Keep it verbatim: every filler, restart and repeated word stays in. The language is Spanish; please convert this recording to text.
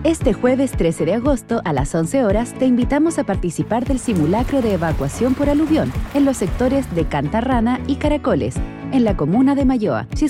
Este jueves trece de agosto a las once horas te invitamos a participar del simulacro de evacuación por aluvión en los sectores de Cantarrana y Caracoles, en la comuna de Mayoa. Si